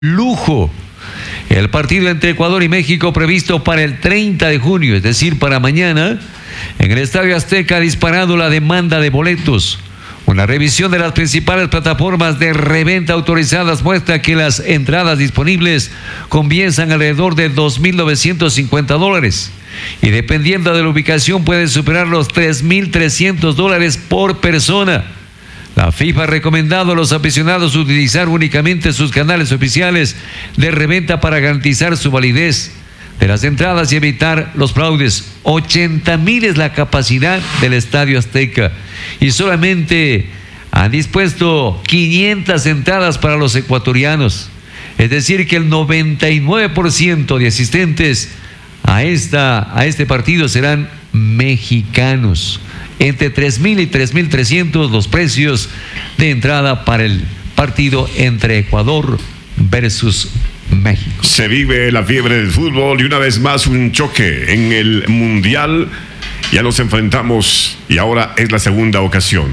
lujo. El partido entre Ecuador y México previsto para el 30 de junio, es decir, para mañana, en el Estadio Azteca ha disparado la demanda de boletos. Una revisión de las principales plataformas de reventa autorizadas muestra que las entradas disponibles comienzan alrededor de $2,950 y dependiendo de la ubicación pueden superar los $3,300 por persona. La FIFA ha recomendado a los aficionados utilizar únicamente sus canales oficiales de reventa para garantizar su validez de las entradas y evitar los fraudes. 80,000 es la capacidad del Estadio Azteca y solamente han dispuesto 500 entradas para los ecuatorianos. Es decir que el 99% de asistentes a este partido serán mexicanos. Entre 3,000 y 3,300 los precios de entrada para el partido entre Ecuador versus México. Se vive la fiebre del fútbol y una vez más un choque en el Mundial. Ya nos enfrentamos y ahora es la segunda ocasión.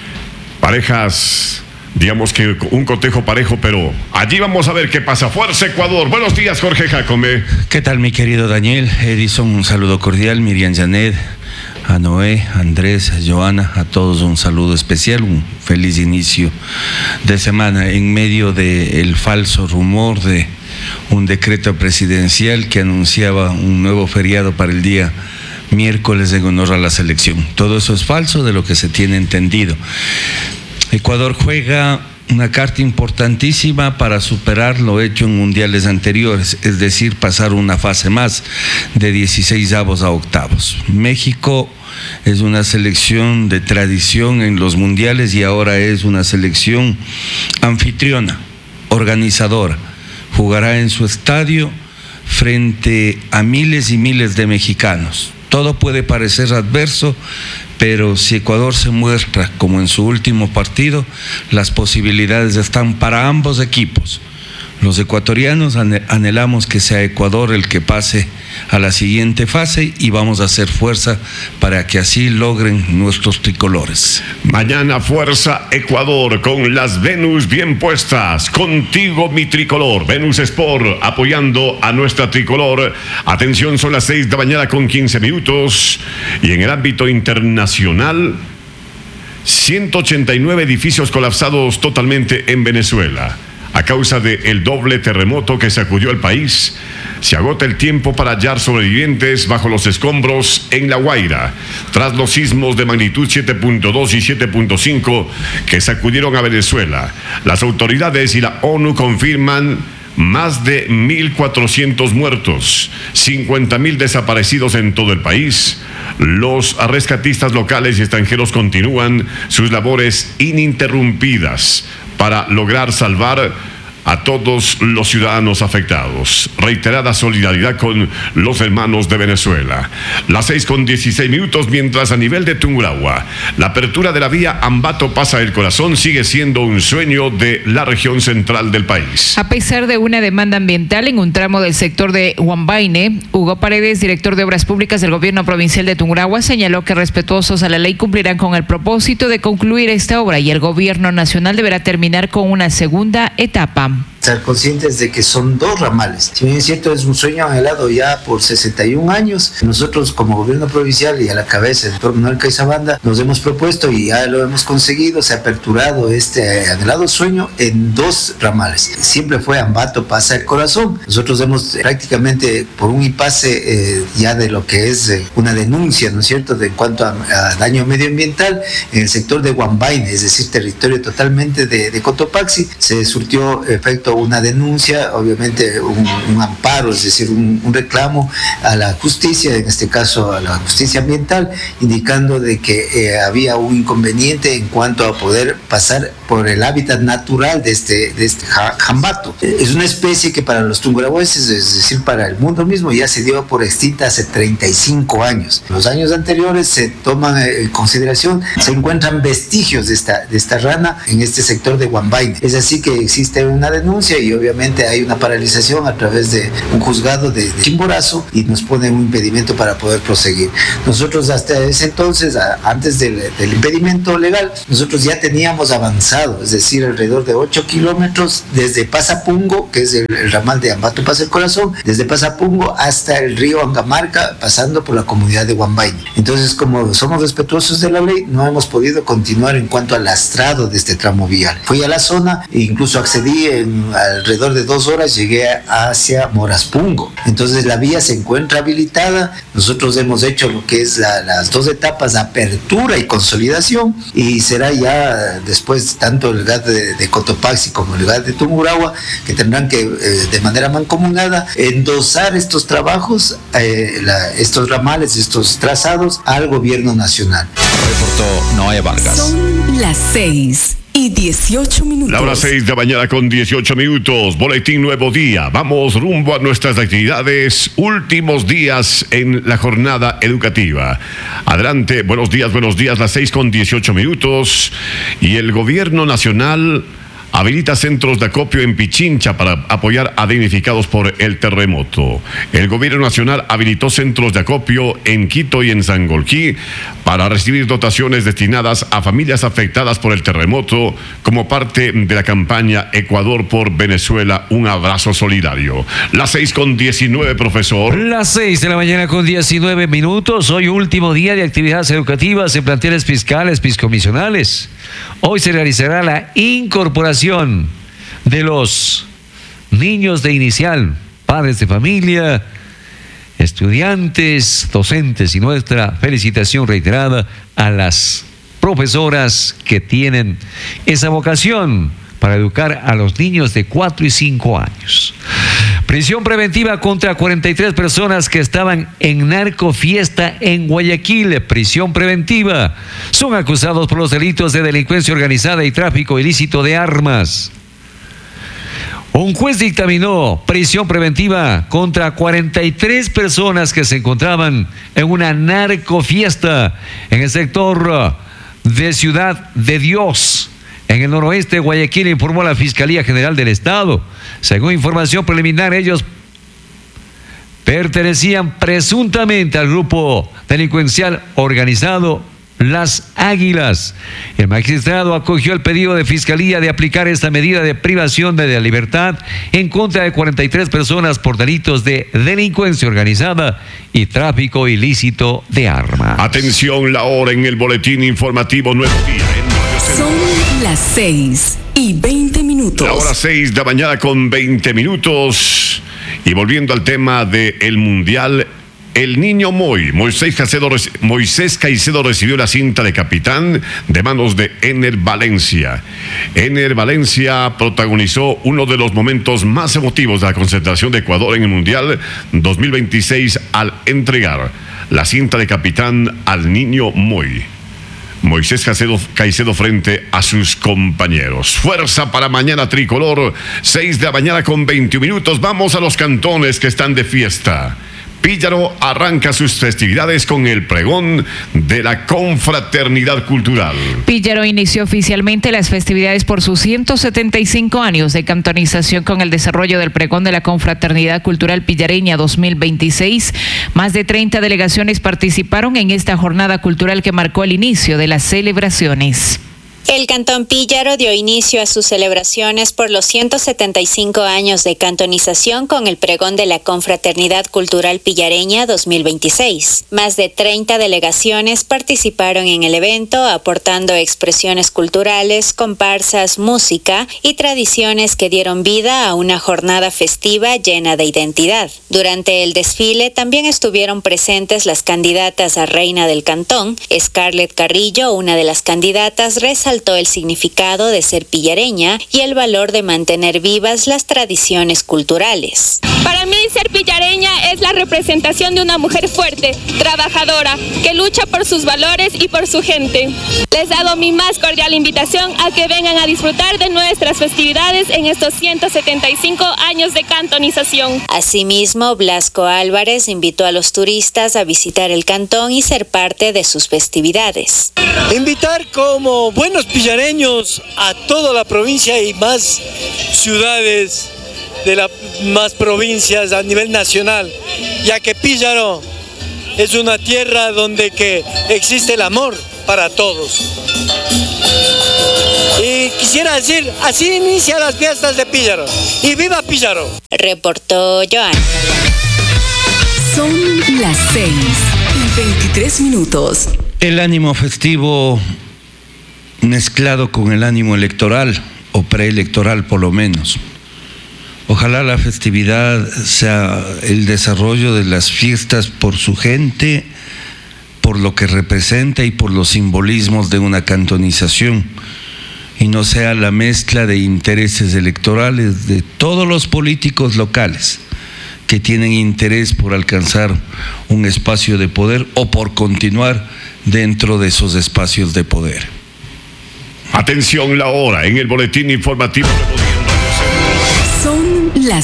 Parejas, digamos que un cotejo parejo, pero allí vamos a ver qué pasa. Fuerza Ecuador. Buenos días, Jorge Jacome. ¿Qué tal, mi querido Daniel? Edison, un saludo cordial. Miriam Janet, a Noé, Andrés, a Joana, a todos un saludo especial, un feliz inicio de semana en medio del falso rumor de un decreto presidencial que anunciaba un nuevo feriado para el día miércoles en honor a la selección. Todo eso es falso de lo que se tiene entendido. Ecuador juega una carta importantísima para superar lo hecho en mundiales anteriores, es decir, pasar una fase más de 16avos a octavos. México es una selección de tradición en los mundiales y ahora es una selección anfitriona, organizadora. Jugará en su estadio frente a miles y miles de mexicanos. Todo puede parecer adverso, pero si Ecuador se muestra como en su último partido, las posibilidades están para ambos equipos. Los ecuatorianos anhelamos que sea Ecuador el que pase a la siguiente fase y vamos a hacer fuerza para que así logren nuestros tricolores. Mañana Fuerza Ecuador con las Venus bien puestas. Contigo mi tricolor. Venus Sport apoyando a nuestra tricolor. Atención, son las 6 de la mañana con 15 minutos. Y en el ámbito internacional, 189 edificios colapsados totalmente en Venezuela. A causa del doble terremoto que sacudió el país, se agota el tiempo para hallar sobrevivientes bajo los escombros en La Guaira, tras los sismos de magnitud 7.2 y 7.5 que sacudieron a Venezuela. Las autoridades y la ONU confirman más de 1,400 muertos, 50,000 desaparecidos en todo el país. Los rescatistas locales y extranjeros continúan sus labores ininterrumpidas para lograr salvar a todos los ciudadanos afectados. Reiterada solidaridad con los hermanos de Venezuela. Las 6 con 16 minutos, mientras a nivel de Tungurahua, la apertura de la vía Ambato-Paza del Corazón sigue siendo un sueño de la región central del país. A pesar de una demanda ambiental en un tramo del sector de Huambaine, Hugo Paredes, director de Obras Públicas del Gobierno Provincial de Tungurahua, señaló que respetuosos a la ley cumplirán con el propósito de concluir esta obra y el Gobierno Nacional deberá terminar con una segunda etapa. Estar conscientes de que son 2 ramales. Si bien es cierto, es un sueño anhelado ya por 61 años. Nosotros como gobierno provincial y a la cabeza del doctor Manuel Caizabanda nos hemos propuesto y ya lo hemos conseguido, se ha aperturado este anhelado sueño en 2 ramales. Siempre fue Ambato-Paza del Corazón. Nosotros hemos prácticamente por un impasse ya de lo que es una denuncia, ¿no es cierto?, de en cuanto a daño medioambiental en el sector de Huambaine, es decir, territorio totalmente de Cotopaxi, se surtió efecto una denuncia, obviamente un amparo, es decir, un reclamo a la justicia, en este caso a la justicia ambiental, indicando de que había un inconveniente en cuanto a poder pasar por el hábitat natural de este jambato. Es una especie que para los tungurahuenses, es decir, para el mundo mismo, ya se dio por extinta hace 35 años. En los años anteriores se toman en consideración, se encuentran vestigios de esta rana en este sector de Huambaine. Es así que existe una denuncia denuncia y obviamente hay una paralización a través de un juzgado de Chimborazo y nos ponen un impedimento para poder proseguir. Nosotros hasta ese entonces, antes del impedimento legal, nosotros ya teníamos avanzado, es decir, alrededor de 8 kilómetros desde Pasapungo, que es el ramal de Ambato Pasa el Corazón, desde Pasapungo hasta el río Angamarca, pasando por la comunidad de Huambaine. Entonces, como somos respetuosos de la ley, no hemos podido continuar en cuanto al lastrado de este tramo vial. Fui a la zona e incluso accedí en alrededor de 2 horas, llegué hacia Moraspungo. Entonces la vía se encuentra habilitada, nosotros hemos hecho lo que es las 2 etapas, apertura y consolidación, y será ya después tanto el GAT de Cotopaxi como el GAT de Tungurahua que tendrán que de manera mancomunada endosar estos trabajos, estos ramales, estos trazados al gobierno nacional. Reportó Noé Vargas. Son las 6:18. La hora 6 de la mañana con 18 minutos. Boletín Nuevo Día. Vamos rumbo a nuestras actividades. Últimos días en la jornada educativa. Adelante, buenos días, las 6:18. Y el gobierno nacional habilita centros de acopio en Pichincha para apoyar a damnificados por el terremoto. El gobierno nacional habilitó centros de acopio en Quito y en Sangolquí para recibir dotaciones destinadas a familias afectadas por el terremoto como parte de la campaña Ecuador por Venezuela, un abrazo solidario. Las 6:19, profesor. Las 6 de la mañana con 19 minutos. Hoy último día de actividades educativas en planteles fiscales, piscomisionales. Hoy se realizará la incorporación de los niños de inicial, padres de familia, estudiantes, docentes, y nuestra felicitación reiterada a las profesoras que tienen esa vocación para educar a los niños de 4 y 5 años. Prisión preventiva contra 43 personas que estaban en narcofiesta en Guayaquil. Prisión preventiva. Son acusados por los delitos de delincuencia organizada y tráfico ilícito de armas. Un juez dictaminó prisión preventiva contra 43 personas que se encontraban en una narcofiesta en el sector de Ciudad de Dios, en el noroeste de Guayaquil, informó la Fiscalía General del Estado. Según información preliminar, ellos pertenecían presuntamente al grupo delincuencial organizado Las Águilas. El magistrado acogió el pedido de Fiscalía de aplicar esta medida de privación de la libertad en contra de 43 personas por delitos de delincuencia organizada y tráfico ilícito de armas. Atención, la hora en el boletín informativo Nuevo Día. Son las 6:20. La hora 6 de la mañana con 20 minutos. Y volviendo al tema del Mundial, el niño Moisés Caicedo recibió la cinta de capitán de manos de Ener Valencia. Ener Valencia protagonizó uno de los momentos más emotivos de la concentración de Ecuador en el Mundial 2026 al entregar la cinta de capitán al niño Moisés Caicedo frente a sus compañeros. Fuerza para mañana tricolor, 6 de la mañana con 21 minutos. Vamos a los cantones que están de fiesta. Píllaro arranca sus festividades con el pregón de la Confraternidad Cultural. Píllaro inició oficialmente las festividades por sus 175 años de cantonización con el desarrollo del pregón de la Confraternidad Cultural Pillareña 2026. Más de 30 delegaciones participaron en esta jornada cultural que marcó el inicio de las celebraciones. El Cantón Píllaro dio inicio a sus celebraciones por los 175 años de cantonización con el pregón de la Confraternidad Cultural Pillareña 2026. Más de 30 delegaciones participaron en el evento, aportando expresiones culturales, comparsas, música y tradiciones que dieron vida a una jornada festiva llena de identidad. Durante el desfile también estuvieron presentes las candidatas a Reina del Cantón. Scarlett Carrillo, una de las candidatas, resaltó el significado de ser pillareña y el valor de mantener vivas las tradiciones culturales. Para mí, ser pillareña es la representación de una mujer fuerte, trabajadora, que lucha por sus valores y por su gente. Les hago mi más cordial invitación a que vengan a disfrutar de nuestras festividades en estos 175 años de cantonización. Asimismo, Blasco Álvarez invitó a los turistas a visitar el cantón y ser parte de sus festividades. Invitar como buenos pillareños a toda la provincia y más ciudades de las más provincias a nivel nacional, ya que Píllaro es una tierra donde que existe el amor para todos. Y quisiera decir, así inician las fiestas de Píllaro. ¡Y viva Píllaro! Reportó Joana. Son las 6:23. El ánimo festivo mezclado con el ánimo electoral o preelectoral por lo menos. Ojalá la festividad sea el desarrollo de las fiestas por su gente, por lo que representa y por los simbolismos de una cantonización, y no sea la mezcla de intereses electorales de todos los políticos locales que tienen interés por alcanzar un espacio de poder o por continuar dentro de esos espacios de poder. Atención, la hora en el boletín informativo. Son las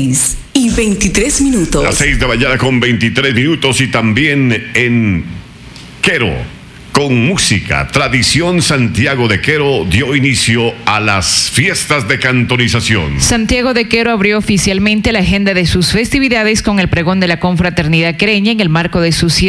6:23. Las 6 de la mañana con 23 minutos y también en Quero, con música, tradición. Santiago de Quero dio inicio a las fiestas de cantonización. Santiago de Quero abrió oficialmente la agenda de sus festividades con el pregón de la confraternidad quereña en el marco de sus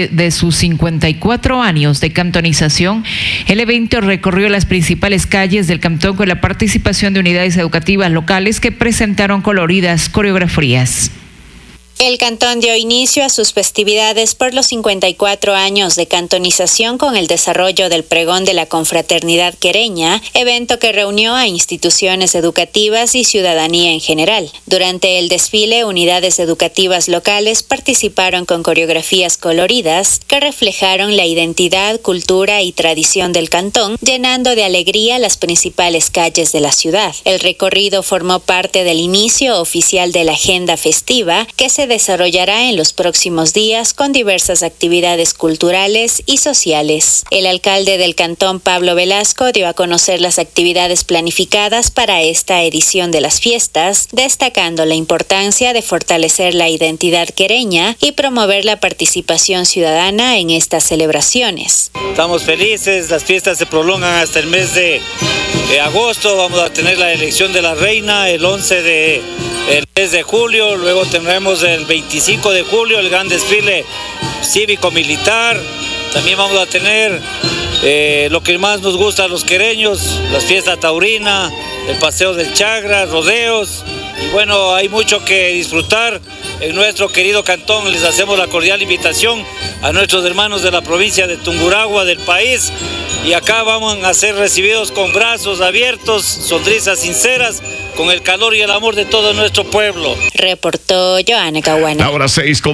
54 años de cantonización. El evento recorrió las principales calles del cantón con la participación de unidades educativas locales que presentaron coloridas coreografías. El cantón dio inicio a sus festividades por los 54 años de cantonización con el desarrollo del pregón de la confraternidad quereña, evento que reunió a instituciones educativas y ciudadanía en general. Durante el desfile, unidades educativas locales participaron con coreografías coloridas que reflejaron la identidad, cultura y tradición del cantón, llenando de alegría las principales calles de la ciudad. El recorrido formó parte del inicio oficial de la agenda festiva que se desarrollará en los próximos días con diversas actividades culturales y sociales. El alcalde del cantón, Pablo Velasco, dio a conocer las actividades planificadas para esta edición de las fiestas, destacando la importancia de fortalecer la identidad quereña y promover la participación ciudadana en estas celebraciones. Estamos felices, las fiestas se prolongan hasta el mes de agosto, vamos a tener la elección de la reina el 11 de el mes de julio, luego tendremos el 25 de julio el gran desfile cívico-militar, también vamos a tener lo que más nos gusta a los quereños, las fiestas taurina, el paseo del Chagra, rodeos, y bueno, hay mucho que disfrutar en nuestro querido cantón. Les hacemos la cordial invitación a nuestros hermanos de la provincia de Tungurahua, del país, y acá vamos a ser recibidos con brazos abiertos, sonrisas sinceras, con el calor y el amor de todo nuestro pueblo. Reportó Joana Caguana. Ahora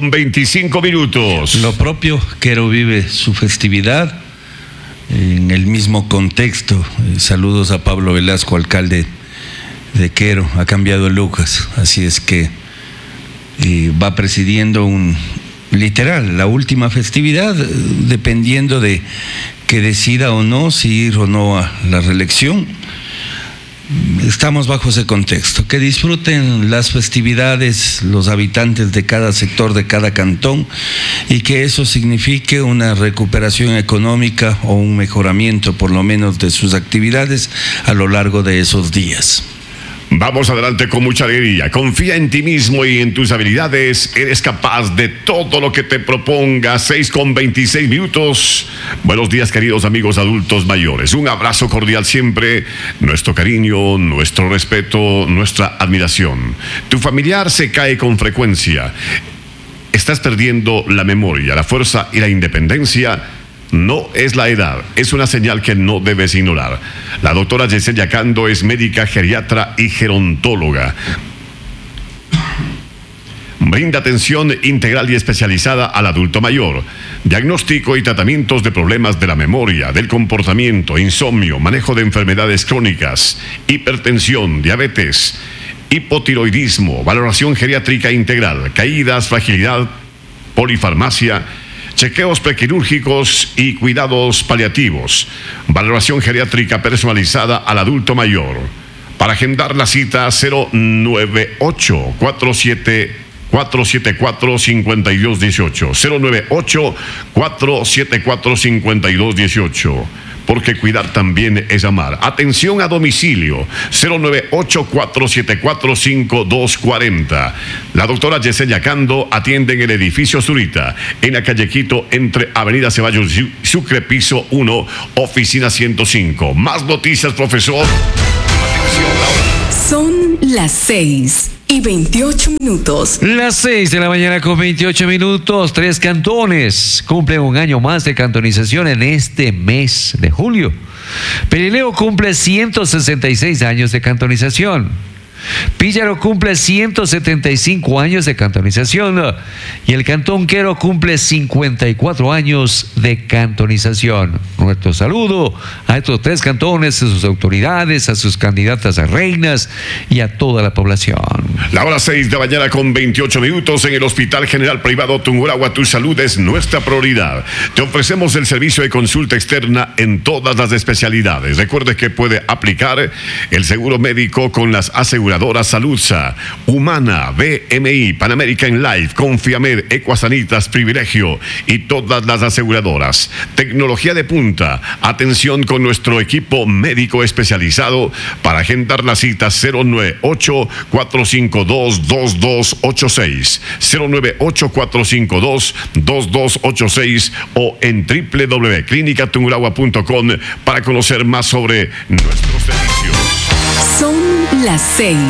6:25. Lo propio, Quero vive su festividad en el mismo contexto. Saludos a Pablo Velasco, alcalde de Quero. Ha cambiado Lucas, así es que va presidiendo literal la última festividad, dependiendo de que decida o no si ir o no a la reelección. Estamos bajo ese contexto. Que disfruten las festividades los habitantes de cada sector, de cada cantón, y que eso signifique una recuperación económica o un mejoramiento por lo menos de sus actividades a lo largo de esos días. Vamos adelante con mucha alegría. Confía en ti mismo y en tus habilidades. Eres capaz de todo lo que te propongas. 6:26. Buenos días, queridos amigos adultos mayores. Un abrazo cordial siempre. Nuestro cariño, nuestro respeto, nuestra admiración. Tu familiar se cae con frecuencia. Estás perdiendo la memoria, la fuerza y la independencia. No es la edad, es una señal que no debes ignorar. La doctora Yesenia Cando es médica geriatra y gerontóloga. Brinda atención integral y especializada al adulto mayor. Diagnóstico y tratamientos de problemas de la memoria, del comportamiento, insomnio, manejo de enfermedades crónicas, hipertensión, diabetes. hipotiroidismo, valoración geriátrica integral, caídas, fragilidad, polifarmacia, chequeos prequirúrgicos y cuidados paliativos. Valoración geriátrica personalizada al adulto mayor. Para agendar la cita 098-474-5218. 098-474-5218. Porque cuidar también es amar. Atención a domicilio, 098-474-5240. La doctora Yesenia Cando atiende en el edificio Zurita, en la calle Quito, entre Avenida Ceballos Sucre, piso 1, oficina 105. Más noticias, profesor. Atención, Laura. Son las 6:28. Las 6 de la mañana con 28 minutos. 3 cantones cumplen un año más de cantonización en este mes de julio. Perileo cumple 166 años de cantonización. Píllaro cumple 175 años de cantonización y el Cantón Quero cumple 54 años de cantonización. Nuestro saludo a estos 3 cantones, a sus autoridades, a sus candidatas a reinas y a toda la población. La hora 6 de la mañana con 28 minutos en el Hospital General Privado Tungurahua. Tu salud es nuestra prioridad. Te ofrecemos el servicio de consulta externa en todas las especialidades. Recuerde que puede aplicar el seguro médico con las aseguradoras Saludsa, Humana, BMI, Pan American Life, Confiamed, Ecuasanitas, Privilegio y todas las aseguradoras. Tecnología de punta. Atención con nuestro equipo médico especializado para agendar la cita 098-452-2286. 098-452-2286 o en www.clinicatungurahua.com para conocer más sobre nuestros servicios. Son las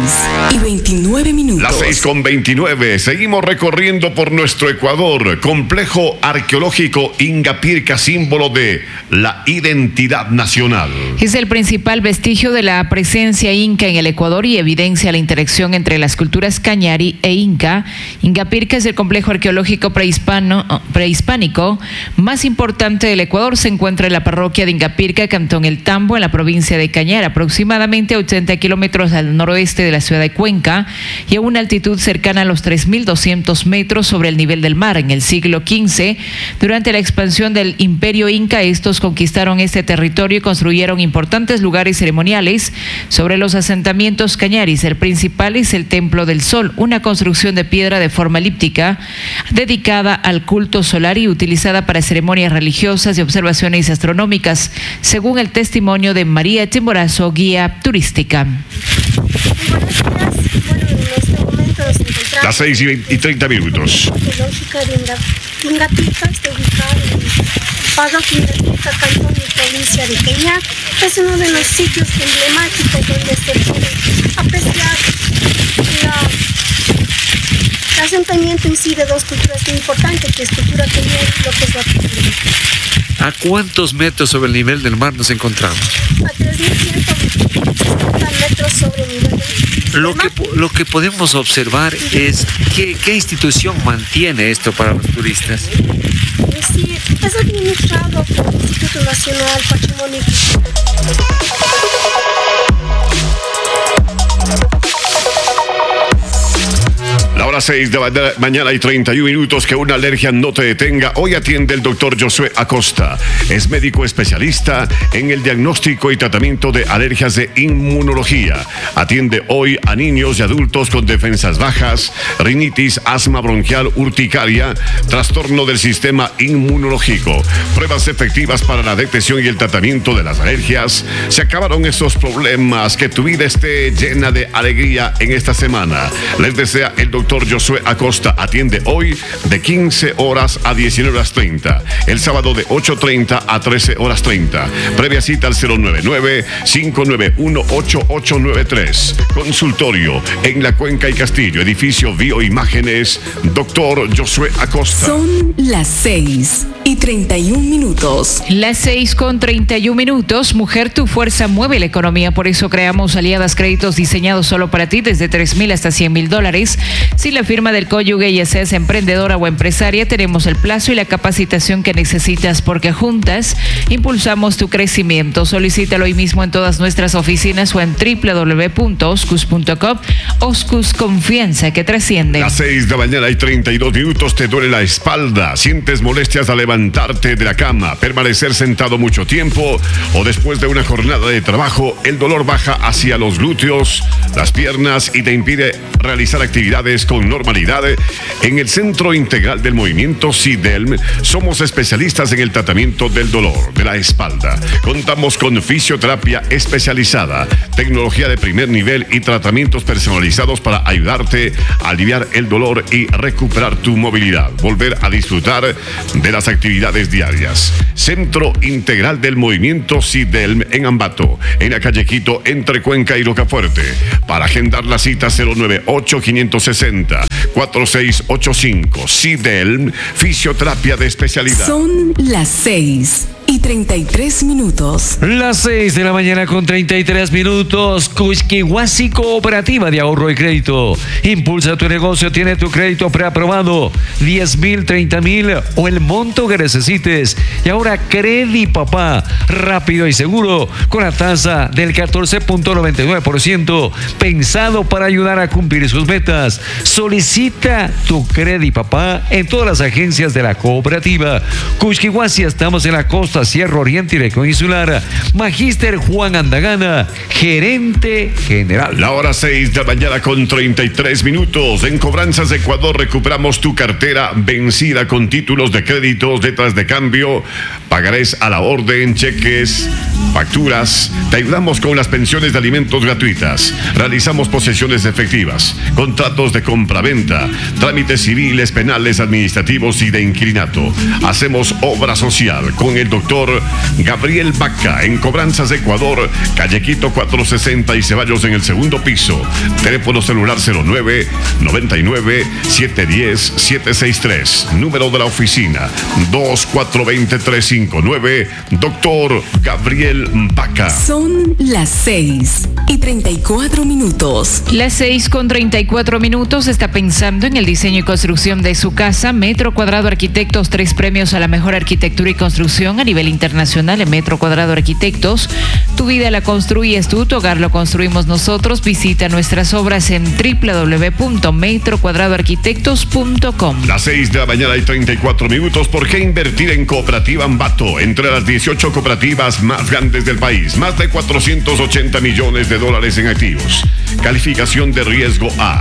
6:29. Las 6:29. Seguimos recorriendo por nuestro Ecuador. Complejo arqueológico Ingapirca, símbolo de la identidad nacional. Es el principal vestigio de la presencia inca en el Ecuador y evidencia la interacción entre las culturas cañari e inca. Ingapirca es el complejo arqueológico prehispánico más importante del Ecuador. Se encuentra en la parroquia de Ingapirca, Cantón El Tambo, en la provincia de Cañar, aproximadamente 80 kilómetros al noroeste de la ciudad de Cuenca y a una altitud cercana a los 3.200 metros sobre el nivel del mar. En el siglo XV, durante la expansión del Imperio Inca, estos conquistaron este territorio y construyeron importantes lugares ceremoniales sobre los asentamientos cañaris. El principal es el Templo del Sol, una construcción de piedra de forma elíptica dedicada al culto solar y utilizada para ceremonias religiosas y observaciones astronómicas, según el testimonio de María Chimborazo, guía turística. Buenos días. Bueno, en este momento nos encontramos. Las 6:30. Arqueológica de Ingapirca, está ubicada en parroquia Ingapirca, Cantón y provincia de Cañar. Es uno de los sitios emblemáticos donde se puede apreciar el asentamiento en sí de 2 culturas muy importantes, que es cultura cañar y lo que es la cultura inca. ¿A cuántos metros sobre el nivel del mar nos encontramos? A 3.160 metros sobre el nivel del mar. Lo que podemos observar es qué institución mantiene esto para los turistas. Sí, es administrado por el Instituto Nacional Patrimonio Cultural. La hora 6 de la mañana y 31 minutos. Que una alergia no te detenga. Hoy atiende el doctor Josué Acosta. Es médico especialista en el diagnóstico y tratamiento de alergias de inmunología. Atiende hoy a niños y adultos con defensas bajas, rinitis, asma bronquial, urticaria, trastorno del sistema inmunológico. Pruebas efectivas para la detección y el tratamiento de las alergias. Se acabaron estos problemas. Que tu vida esté llena de alegría en esta semana. Les desea el doctor Josué Acosta. Atiende hoy de 15 horas a 19:30. El sábado de 8:30 a 13:30. Previa cita al 099-591-8893. Consultorio en La Cuenca y Castillo. Edificio Bioimágenes. Doctor Josué Acosta. Son las 6:31. Las 6:31. Mujer, tu fuerza mueve la economía. Por eso creamos Aliadas Créditos diseñados solo para ti, desde $3,000 hasta $100,000. Si la firma del cónyuge ya seas emprendedora o empresaria, tenemos el plazo y la capacitación que necesitas porque juntas impulsamos tu crecimiento. Solicítalo hoy mismo en todas nuestras oficinas o en www.oscus.com. Oscus, confianza que trasciende. Las 6 de la mañana y 32 minutos. Te duele la espalda, sientes molestias al levantarte de la cama, permanecer sentado mucho tiempo o después de una jornada de trabajo, el dolor baja hacia los glúteos, las piernas y te impide realizar actividades con normalidad. En el Centro Integral del Movimiento CIDELM somos especialistas en el tratamiento del dolor de la espalda. Contamos con fisioterapia especializada, tecnología de primer nivel y tratamientos personalizados para ayudarte a aliviar el dolor y recuperar tu movilidad, volver a disfrutar de las actividades diarias. Centro Integral del Movimiento CIDELM en Ambato, en la calle Quito, entre Cuenca y Rocafuerte. Para agendar la cita 098-560-4685. CIDELM, fisioterapia de especialidad. Son las 6:33 minutos. Las 6 de la mañana con 33 minutos. Cusquihuasi Cooperativa de Ahorro y Crédito. Impulsa tu negocio, tiene tu crédito preaprobado. 10,000, 30,000 o el monto que necesites. Y ahora Credi Papá, rápido y seguro, con la tasa del 14.99%, pensado para ayudar a cumplir sus metas. Solicita tu Credi Papá en todas las agencias de la cooperativa. Cusquihuasi, estamos en la costa, Sierra Oriente y Región Insular. Magíster Juan Andagana, gerente general. La hora 6 de la mañana con 33 minutos. En Cobranzas Ecuador recuperamos tu cartera vencida con títulos de créditos, letras de cambio, pagarés a la orden, cheques, facturas. Te ayudamos con las pensiones de alimentos gratuitas. Realizamos posesiones efectivas, contratos de compra-venta, trámites civiles, penales, administrativos y de inquilinato. Hacemos obra social con el doctor Gabriel Vaca en Cobranzas Ecuador, calle Quito 460 y Ceballos en el segundo piso. Teléfono celular 09-99-710-763. Número de la oficina 2420-359. Doctor Gabriel Vaca. Son las 6:34 minutos. Las 6:34 minutos. Está pensando en el diseño y construcción de su casa. Metro Cuadrado Arquitectos, 3 premios a la mejor arquitectura y construcción a nivel internacional en Metro Cuadrado Arquitectos. Tu vida la construyes tú, tu hogar lo construimos nosotros. Visita nuestras obras en www.metrocuadradoarquitectos.com. Las 6 de la mañana y 34 minutos. ¿Por qué invertir en Cooperativa Ambato? Entre las 18 cooperativas más grandes del país, más de 480 millones de dólares en activos. Calificación de riesgo A.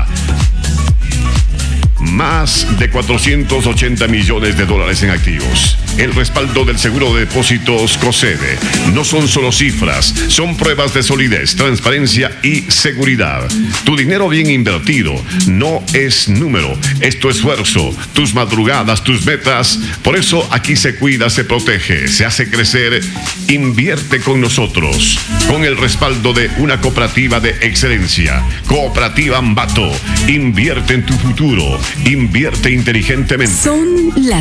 Más de 480 millones de dólares en activos. El respaldo del seguro de depósitos COSEDE. No son solo cifras, son pruebas de solidez, transparencia y seguridad. Tu dinero bien invertido no es número, es tu esfuerzo, tus madrugadas, tus metas. Por eso aquí se cuida, se protege, se hace crecer. Invierte con nosotros, con el respaldo de una cooperativa de excelencia. Cooperativa Ambato. Invierte en tu futuro. Invierte inteligentemente. Son las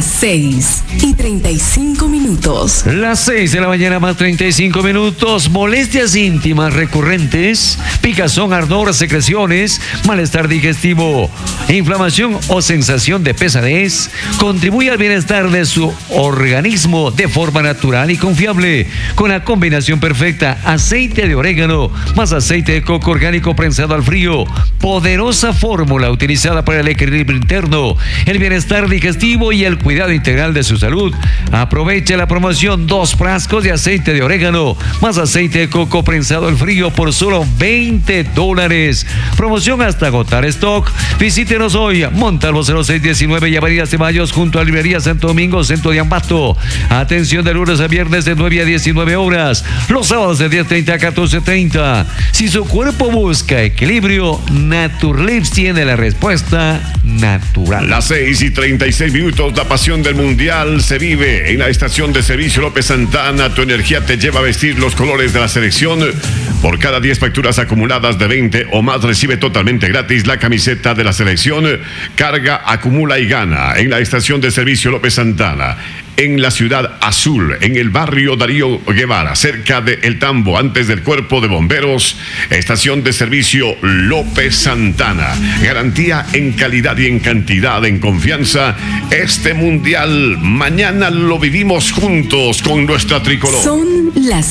6:35 minutos. Las 6 de la mañana más 35 minutos. Molestias íntimas recurrentes, picazón, ardor, secreciones, malestar digestivo, inflamación o sensación de pesadez. Contribuye al bienestar de su organismo de forma natural y confiable con la combinación perfecta: aceite de orégano más aceite de coco orgánico prensado al frío. Poderosa fórmula utilizada para el equilibrio interno, el bienestar digestivo y el cuidado integral de su salud. Aproveche la promoción: 2 frascos de aceite de orégano más aceite de coco prensado al frío por solo $20. Promoción hasta agotar stock. Visítenos hoy, Montalvo 0619 y Avenida Ceballos junto a Librería Santo Domingo, centro de Ambato. Atención de lunes a viernes de 9 a 19 horas, los sábados de 10:30 a 14:30. Si su cuerpo busca equilibrio, Naturlips tiene la respuesta natural. Las 6:36 minutos. La pasión del mundial se vive en la estación de servicio López Santana. Tu energía te lleva a vestir los colores de la selección. Por cada 10 facturas acumuladas de 20 o más recibe totalmente gratis la camiseta de la selección Carga, Acumula y Gana en la estación de servicio López Santana, en la Ciudad Azul, en el barrio Darío Guevara, cerca de El Tambo, antes del Cuerpo de Bomberos, estación de servicio López Santana. Garantía en calidad y en cantidad, en confianza. Este mundial, mañana lo vivimos juntos con nuestra tricolor. Son las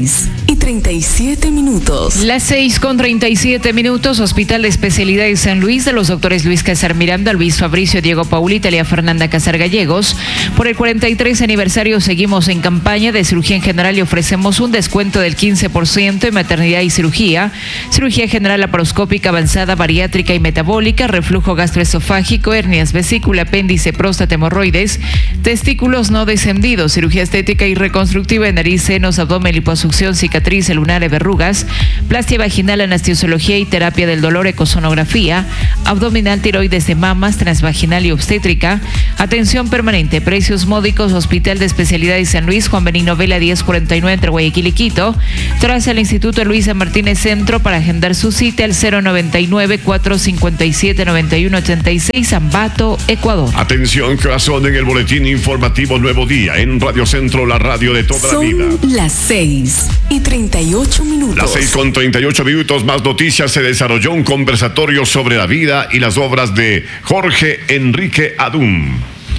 6:37. Las 6:37. Hospital de Especialidades San Luis de los doctores Luis Casar Miranda, Luis Fabricio, Diego Paul, Italia Fernanda Casar Gallegos. Por el 43 aniversario seguimos en campaña de cirugía en general y ofrecemos un descuento del 15% en maternidad y cirugía general laparoscópica avanzada, bariátrica y metabólica, reflujo gastroesofágico, hernias, vesícula, apéndice, próstata, hemorroides, testículos no descendidos, cirugía estética y reconstructiva en nariz, senos, abdomen, liposucción, cicatriz, lunar, verrugas, plastia vaginal, anestesiología y terapia del dolor, ecosonografía, abdominal, tiroides de mamas, transvaginal y obstétrica, atención permanente, precios módicos. Hospital de Especialidades San Luis, Juan Benigno Vela 1049 entre Guayaquil y Quito. Tras el Instituto Luisa Martínez Centro para agendar su cita al 099-457-9186, Ambato, Ecuador. Atención, corazón, en el boletín informativo Nuevo Día en Radio Centro, la radio de toda la vida. Son las 6:38. Las 6:38, más noticias. Se desarrolló un conversatorio sobre la vida y las obras de Jorge Enrique Adún.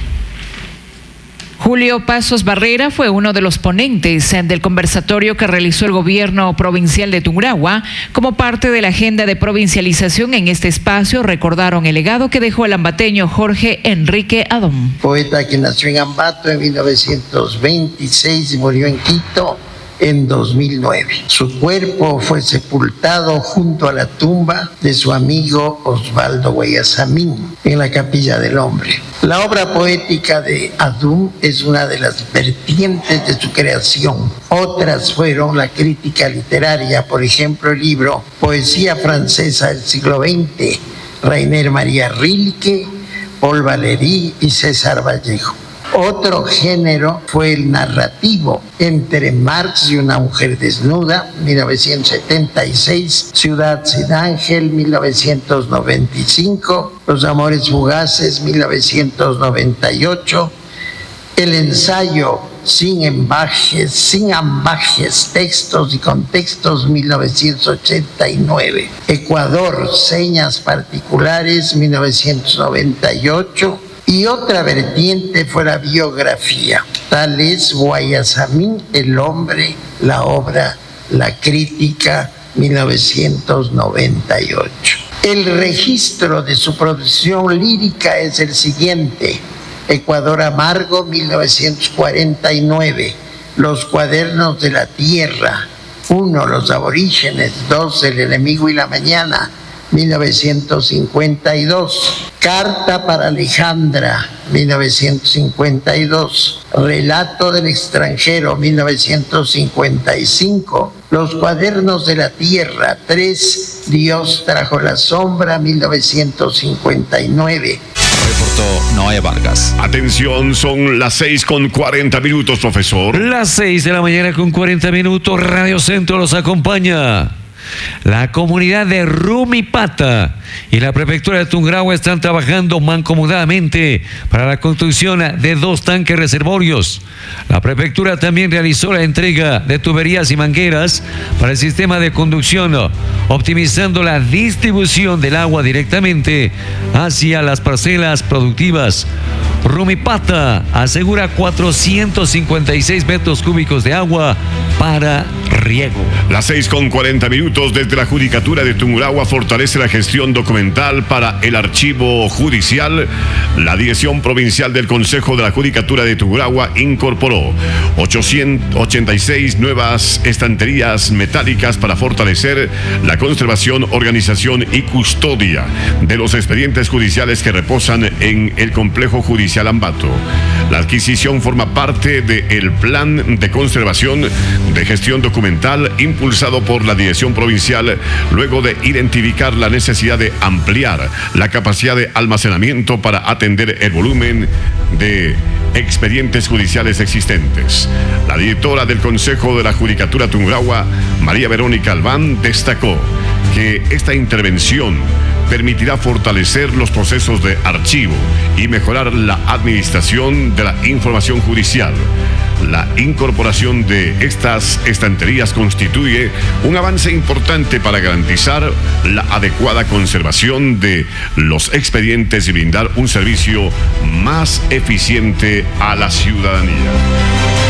Julio Pasos Barrera fue uno de los ponentes del conversatorio que realizó el gobierno provincial de Tungurahua. Como parte de la agenda de provincialización en este espacio, recordaron el legado que dejó el ambateño Jorge Enrique Adón. Poeta que nació en Ambato en 1926 y murió en Quito en 2009. Su cuerpo fue sepultado junto a la tumba de su amigo Osvaldo Guayasamín en la Capilla del Hombre. La obra poética de Adún es una de las vertientes de su creación. Otras fueron la crítica literaria, por ejemplo, el libro Poesía francesa del siglo XX, Rainer María Rilke, Paul Valéry y César Vallejo. Otro género fue el narrativo, Entre Marx y una mujer desnuda, 1976, Ciudad sin ángel, 1995, Los amores fugaces, 1998, el ensayo Sin ambajes, textos y contextos, 1989, Ecuador, señas particulares, 1998, y otra vertiente fue la biografía, tal es Guayasamín, el hombre, la obra, la crítica, 1998. El registro de su producción lírica es el siguiente: Ecuador Amargo, 1949, Los cuadernos de la tierra, 1, Los aborígenes, 2, El enemigo y la mañana, 1952, Carta para Alejandra, 1952, Relato del extranjero, 1955, Los cuadernos de la tierra, 3, Dios trajo la sombra, 1959. Reportó Noé Vargas. Atención, son las 6:40, profesor. Las 6:40 a.m, Radio Centro los acompaña. La comunidad de Rumipata y la prefectura de Tungurahua están trabajando mancomunadamente para la construcción de 2 tanques reservorios. La prefectura también realizó la entrega de tuberías y mangueras para el sistema de conducción, optimizando la distribución del agua directamente hacia las parcelas productivas. Rumipata asegura 456 metros cúbicos de agua para riego. Las 6:40, desde la Judicatura de Tungurahua fortalece la gestión documental para el archivo judicial. La Dirección Provincial del Consejo de la Judicatura de Tungurahua incorporó 886 nuevas estanterías metálicas para fortalecer la conservación, organización y custodia de los expedientes judiciales que reposan en el complejo judicial Ambato. La adquisición forma parte del plan de conservación de gestión documental impulsado por la Dirección Provincial, luego de identificar la necesidad de ampliar la capacidad de almacenamiento para atender el volumen de expedientes judiciales existentes. La directora del Consejo de la Judicatura Tungurahua, María Verónica Albán, destacó que esta intervención permitirá fortalecer los procesos de archivo y mejorar la administración de la información judicial. La incorporación de estas estanterías constituye un avance importante para garantizar la adecuada conservación de los expedientes y brindar un servicio más eficiente a la ciudadanía.